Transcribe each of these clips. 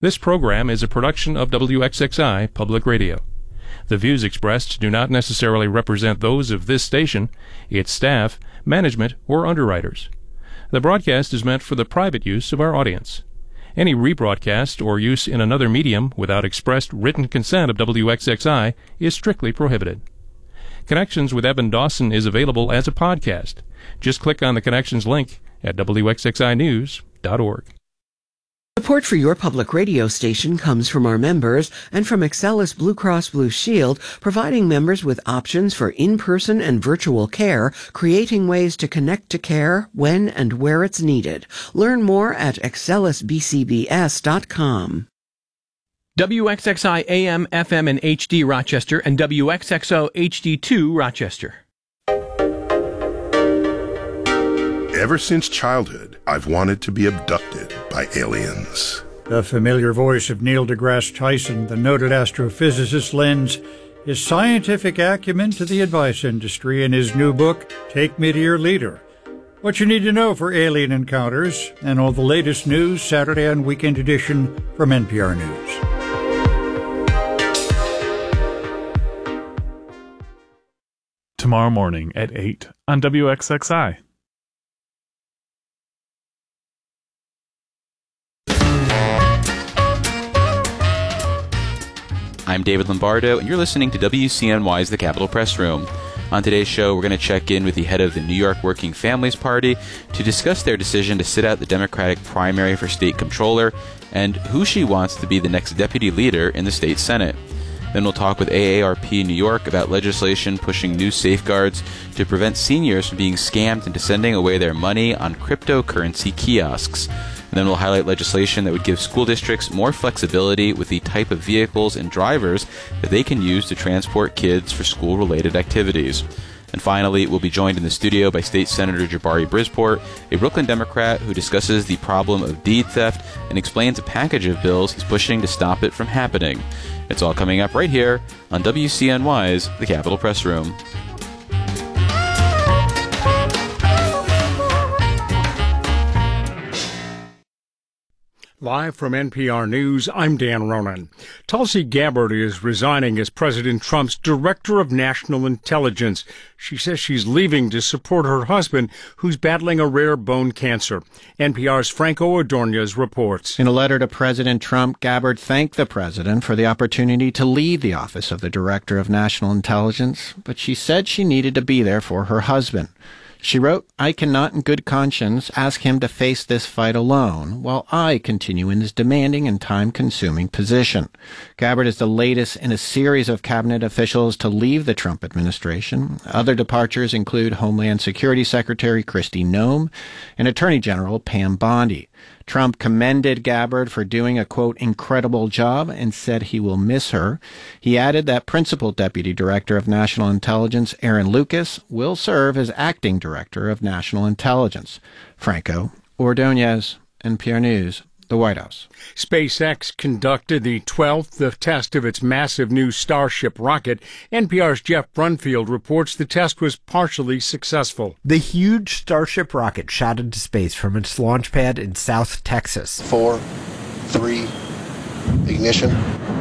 This program is a production of WXXI Public Radio. The views expressed do not necessarily represent those of this station, its staff, management, or underwriters. The broadcast is meant for the private use of our audience. Any rebroadcast or use in another medium without expressed written consent of WXXI is strictly prohibited. Connections with Evan Dawson is available as a podcast. Just click on the Connections link at WXXInews.org. Support for your public radio station comes from our members and from Excellus Blue Cross Blue Shield, providing members with options for in-person and virtual care, creating ways to connect to care when and where it's needed. Learn more at excellusbcbs.com. WXXI AM, FM, and HD Rochester and WXXO HD2 Rochester. Ever since childhood, I've wanted to be abducted by aliens. The familiar voice of Neil deGrasse Tyson, the noted astrophysicist, lends his scientific acumen to the advice industry in his new book, Take Me to Your Leader. What you need to know for alien encounters and all the latest news, Saturday on Weekend Edition from NPR News. Tomorrow morning at 8 on WXXI. I'm David Lombardo, and you're listening to WCNY's The Capitol Press Room. On today's show, we're going to check in with the head of the New York Working Families Party to discuss their decision to sit out the Democratic primary for state comptroller and who she wants to be the next deputy leader in the state Senate. Then we'll talk with AARP New York about legislation pushing new safeguards to prevent seniors from being scammed into sending away their money on cryptocurrency kiosks. And then we'll highlight legislation that would give school districts more flexibility with the type of vehicles and drivers that they can use to transport kids for school-related activities. And finally, we'll be joined in the studio by State Senator Jabari Brisport, a Brooklyn Democrat who discusses the problem of deed theft and explains a package of bills he's pushing to stop it from happening. It's all coming up right here on WCNY's The Capitol Press Room. Live from NPR News, I'm Dan Ronan. Tulsi Gabbard is resigning as President Trump's Director of National Intelligence. She says she's leaving to support her husband, who's battling a rare bone cancer. NPR's Franco Ordonez reports. In a letter to President Trump, Gabbard thanked the president for the opportunity to leave the office of the Director of National Intelligence, but she said she needed to be there for her husband. She wrote, "I cannot in good conscience ask him to face this fight alone, while I continue in this demanding and time-consuming position." Gabbard is the latest in a series of cabinet officials to leave the Trump administration. Other departures include Homeland Security Secretary Kristi Noem and Attorney General Pam Bondi. Trump commended Gabbard for doing a, quote, incredible job and said he will miss her. He added that Principal Deputy Director of National Intelligence Aaron Lucas will serve as Acting Director of National Intelligence. Franco Ordonez, NPR News, the White House. SpaceX conducted the 12th test of its massive new Starship rocket. NPR's Jeff Brunfield reports the test was partially successful. The huge Starship rocket shot into space from its launch pad in South Texas. 4, 3, ignition.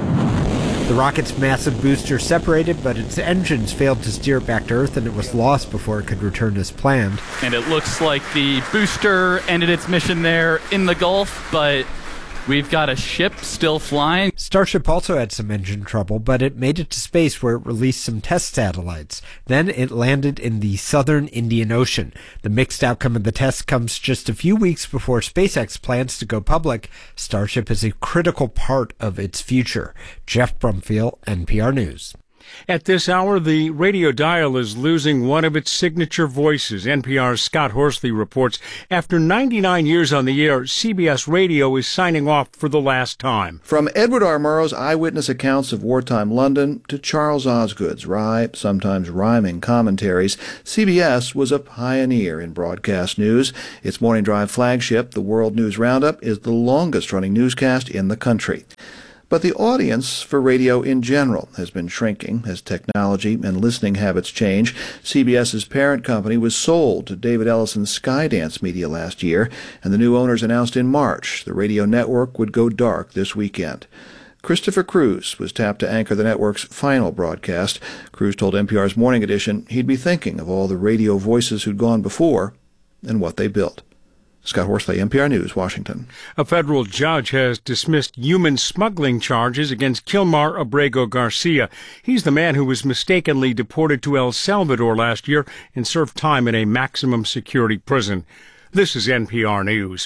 The rocket's massive booster separated, but its engines failed to steer it back to Earth, and it was lost before it could return as planned. And it looks like the booster ended its mission there in the Gulf, but we've got a ship still flying. Starship also had some engine trouble, but it made it to space where it released some test satellites. Then it landed in the southern Indian Ocean. The mixed outcome of the test comes just a few weeks before SpaceX plans to go public. Starship is a critical part of its future. Jeff Brumfield, NPR News. At this hour, the radio dial is losing one of its signature voices. NPR's Scott Horsley reports, after 99 years on the air, CBS Radio is signing off for the last time. From Edward R. Murrow's eyewitness accounts of wartime London to Charles Osgood's wry, sometimes rhyming commentaries, CBS was a pioneer in broadcast news. Its morning drive flagship, the World News Roundup, is the longest-running newscast in the country. But the audience for radio in general has been shrinking as technology and listening habits change. CBS's parent company was sold to David Ellison's Skydance Media last year, and the new owners announced in March the radio network would go dark this weekend. Christopher Cruz was tapped to anchor the network's final broadcast. Cruz told NPR's Morning Edition he'd be thinking of all the radio voices who'd gone before and what they built. Scott Horsley, NPR News, Washington. A federal judge has dismissed human smuggling charges against Kilmar Abrego Garcia. He's the man who was mistakenly deported to El Salvador last year and served time in a maximum security prison. This is NPR News.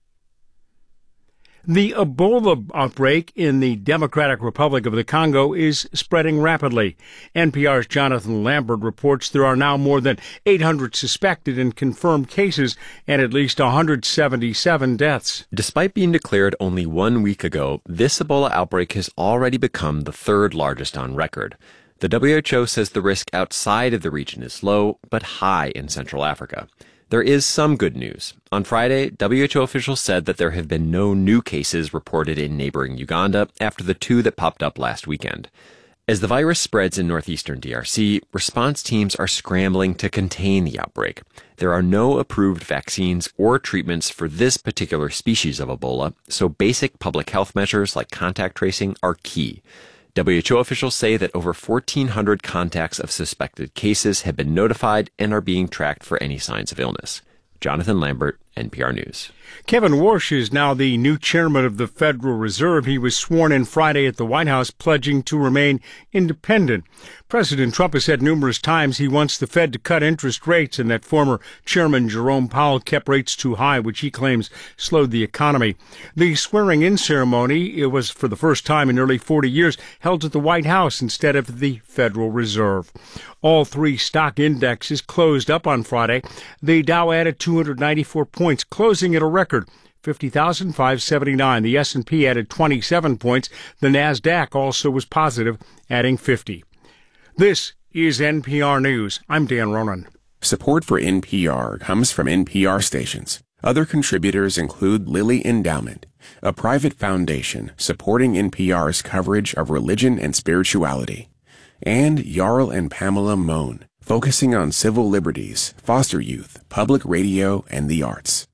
The Ebola outbreak in the Democratic Republic of the Congo is spreading rapidly. NPR's Jonathan Lambert reports there are now more than 800 suspected and confirmed cases and at least 177 deaths. Despite being declared only 1 week ago, this Ebola outbreak has already become the third largest on record. The WHO says the risk outside of the region is low, but high in Central Africa. There is some good news. On Friday, WHO officials said that there have been no new cases reported in neighboring Uganda after the 2 that popped up last weekend. As the virus spreads in northeastern DRC, response teams are scrambling to contain the outbreak. There are no approved vaccines or treatments for this particular species of Ebola, so basic public health measures like contact tracing are key. WHO officials say that over 1,400 contacts of suspected cases have been notified and are being tracked for any signs of illness. Jonathan Lambert, NPR News. Kevin Warsh is now the new chairman of the Federal Reserve. He was sworn in Friday at the White House, pledging to remain independent. President Trump has said numerous times he wants the Fed to cut interest rates and that former Chairman Jerome Powell kept rates too high, which he claims slowed the economy. The swearing-in ceremony, it was for the first time in nearly 40 years, held at the White House instead of the Federal Reserve. All 3 stock indexes closed up on Friday. The Dow added 294 points, closing at a record 50,579. The S&P added 27 points. The Nasdaq also was positive, adding 50. This is NPR News. I'm Dan Ronan. Support for NPR comes from NPR stations. Other contributors include Lilly Endowment, a private foundation supporting NPR's coverage of religion and spirituality, and Jarl and Pamela Mohn, focusing on civil liberties, foster youth, public radio, and the arts.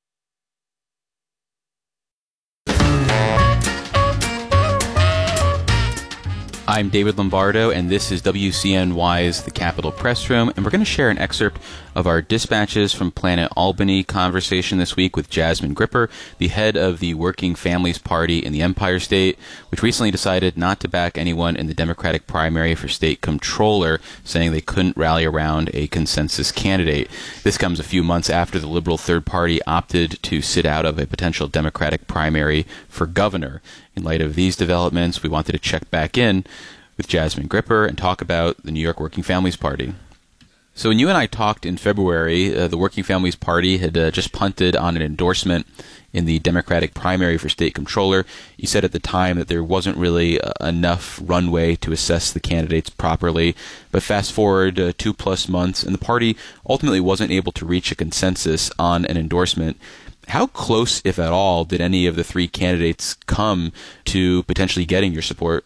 I'm David Lombardo, and this is WCNY's The Capitol Press Room, and we're going to share an excerpt of our Dispatches from Planet Albany conversation this week with Jasmine Gripper, the head of the Working Families Party in the Empire State, which recently decided not to back anyone in the Democratic primary for state comptroller, saying they couldn't rally around a consensus candidate. This comes a few months after the Liberal Third Party opted to sit out of a potential Democratic primary for governor. In light of these developments, we wanted to check back in with Jasmine Gripper and talk about the New York Working Families Party. So when you and I talked in February, the Working Families Party had just punted on an endorsement in the Democratic primary for state comptroller. You said at the time that there wasn't really enough runway to assess the candidates properly. But fast forward 2+ months, and the party ultimately wasn't able to reach a consensus on an endorsement. How close, if at all, did any of the 3 candidates come to potentially getting your support?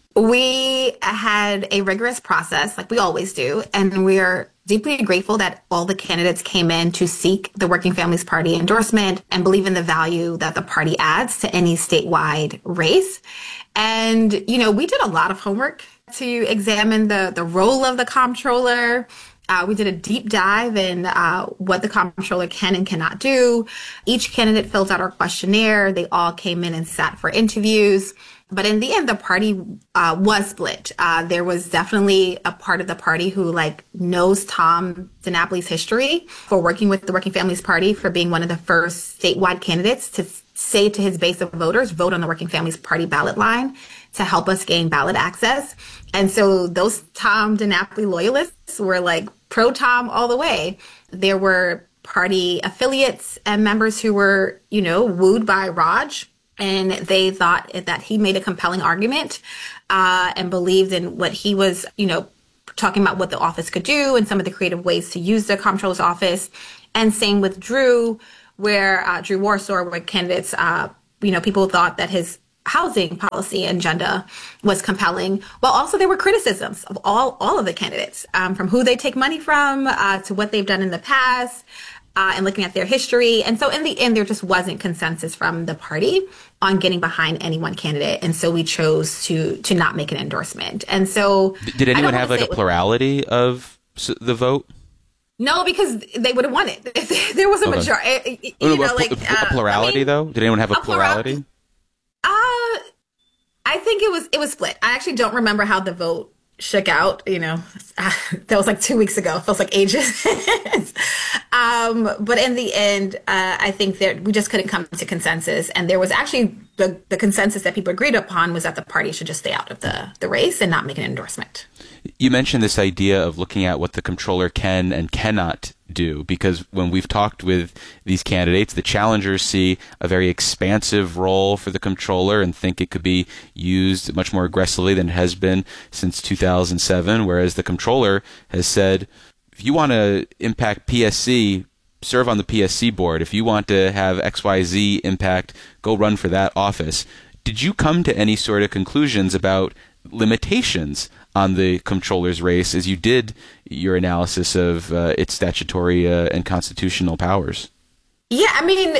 We had a rigorous process, like we always do, and we are deeply grateful that all the candidates came in to seek the Working Families Party endorsement and believe in the value that the party adds to any statewide race. And, we did a lot of homework to examine the role of the comptroller. We did a deep dive in what the comptroller can and cannot do. Each candidate filled out our questionnaire. They all came in and sat for interviews. But in the end, the party was split. There was definitely a part of the party who knows Tom DiNapoli's history for working with the Working Families Party, for being one of the first statewide candidates to say to his base of voters, vote on the Working Families Party ballot line to help us gain ballot access. And so those Tom DiNapoli loyalists were pro-Tom all the way. There were party affiliates and members who were, wooed by Raj, and they thought that he made a compelling argument and believed in what he was, talking about what the office could do and some of the creative ways to use the comptroller's office. And same with Drew, where Drew Warsaw, where candidates, people thought that his housing policy agenda was compelling, while also there were criticisms of all of the candidates, from who they take money from to what they've done in the past, and looking at their history. And so in the end, there just wasn't consensus from the party on getting behind any one candidate. And so we chose to not make an endorsement. And so did anyone have like a plurality of the vote? No, because they would have won it. If there was a majority. A plurality, though? Did anyone have a plurality? I think it was split. I actually don't remember how the vote shook out. That was like 2 weeks ago. It feels like ages. But in the end, I think that we just couldn't come to consensus. And there was actually the consensus that people agreed upon was that the party should just stay out of the race and not make an endorsement. You mentioned this idea of looking at what the comptroller can and cannot do, because when we've talked with these candidates, the challengers see a very expansive role for the comptroller and think it could be used much more aggressively than it has been since 2007, whereas the comptroller has said, if you want to impact PSC, serve on the PSC board. If you want to have XYZ impact, go run for that office. Did you come to any sort of conclusions about limitations on the comptroller's race as you did your analysis of its statutory and constitutional powers? Yeah, I mean,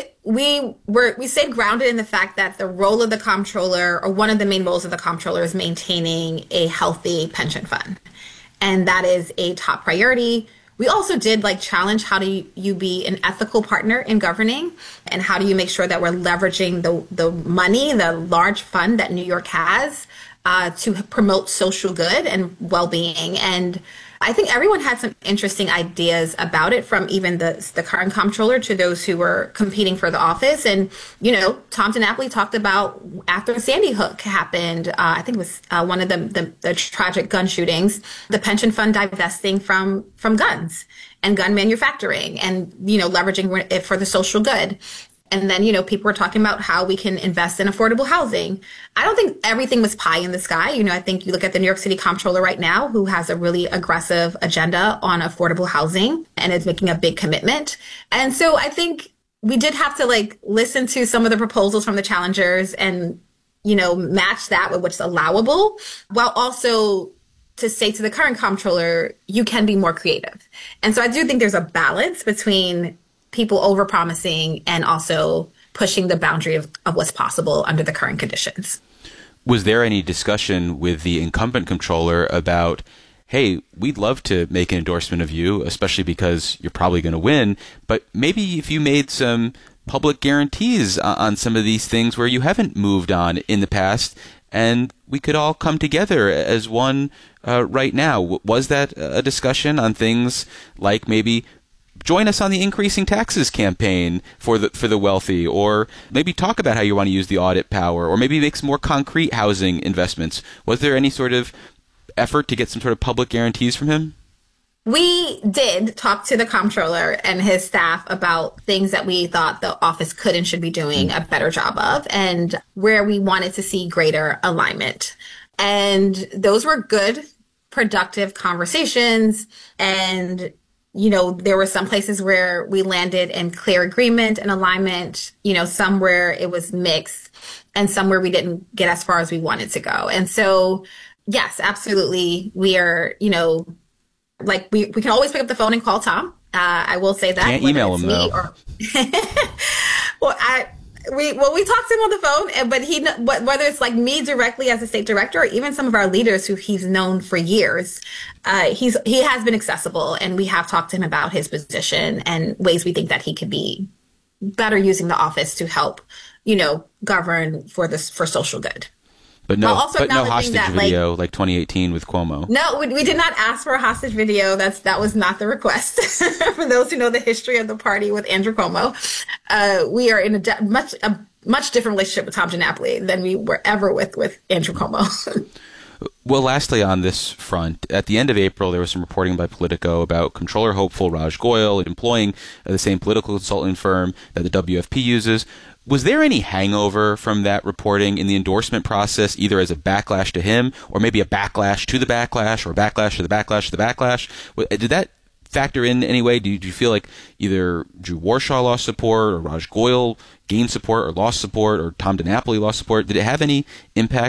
we stayed grounded in the fact that the role of the comptroller, or one of the main roles of the comptroller, is maintaining a healthy pension fund. And that is a top priority. We also did challenge, how do you be an ethical partner in governing, and how do you make sure that we're leveraging the money, the large fund that New York has, to promote social good and well-being. And I think everyone had some interesting ideas about it, from even the current comptroller to those who were competing for the office. And, Tom DiNapoli talked about, after Sandy Hook happened, I think it was one of the tragic gun shootings, the pension fund divesting from guns and gun manufacturing and, leveraging it for the social good. And then, people were talking about how we can invest in affordable housing. I don't think everything was pie in the sky. I think you look at the New York City comptroller right now, who has a really aggressive agenda on affordable housing and is making a big commitment. And so I think we did have to listen to some of the proposals from the challengers and, match that with what's allowable, while also to say to the current comptroller, you can be more creative. And so I do think there's a balance between people overpromising and also pushing the boundary of what's possible under the current conditions. Was there any discussion with the incumbent comptroller about, hey, we'd love to make an endorsement of you, especially because you're probably going to win, but maybe if you made some public guarantees on some of these things where you haven't moved on in the past, and we could all come together as one right now? Was that a discussion on things like maybe join us on the increasing taxes campaign for the wealthy, or maybe talk about how you want to use the audit power, or maybe make some more concrete housing investments? Was there any sort of effort to get some sort of public guarantees from him? We did talk to the comptroller and his staff about things that we thought the office could and should be doing a better job of, and where we wanted to see greater alignment. And those were good, productive conversations. And there were some places where we landed in clear agreement and alignment, some where it was mixed, and some where we didn't get as far as we wanted to go. And so, yes, absolutely. We are, we can always pick up the phone and call Tom. I will say that. Can't email him, though. We talked to him on the phone, but whether it's me directly as a state director, or even some of our leaders who he's known for years, he has been accessible, and we have talked to him about his position and ways we think that he could be better using the office to help, govern for social good. But no hostage video like 2018 with Cuomo. No, we did not ask for a hostage video. That was not the request. For those who know the history of the party with Andrew Cuomo, we are in a much different relationship with Tom DiNapoli than we were ever with Andrew Cuomo. Well, lastly on this front, at the end of April, there was some reporting by Politico about Comptroller hopeful Raj Goyal employing the same political consulting firm that the WFP uses. Was there any hangover from that reporting in the endorsement process, either as a backlash to him, or maybe a backlash to the backlash, or a backlash to the backlash to the backlash? Did that factor in any way? Do you feel like either Drew Warshaw lost support, or Raj Goyal gained support or lost support, or Tom DiNapoli lost support? Did it have any impact